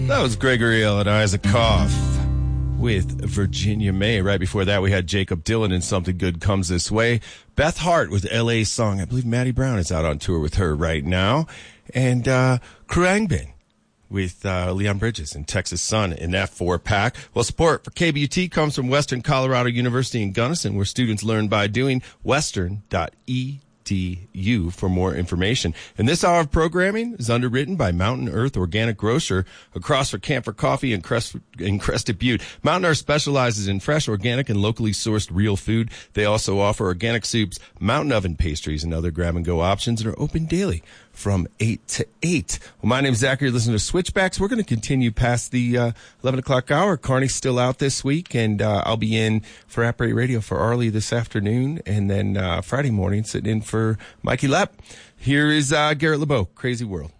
That was Gregory L. and Isaacoff with Virginia May. Right before that, we had Jacob Dylan and Something Good Comes This Way. Beth Hart with L.A. Song. I believe Maddie Brown is out on tour with her right now. And Khruangbin with Leon Bridges and Texas Sun in that 4-pack. Well, support for KBUT comes from Western Colorado University in Gunnison, where students learn by doing. Western.edu for more information. And this hour of programming is underwritten by Mountain Earth Organic Grocer across from Camphor Coffee in Crested Butte. Mountain Earth specializes in fresh, organic, and locally sourced real food. They also offer organic soups, mountain oven pastries, and other grab-and-go options, and are open daily from 8 to 8. Well, my name is Zach. You're listening to Switchbacks. We're going to continue past the 11 o'clock hour. Carney's still out this week, and I'll be in for Apparatus Radio for Arlie this afternoon, and then Friday morning sitting in for Mikey Lepp. Here is Garrett LeBeau, Crazy World.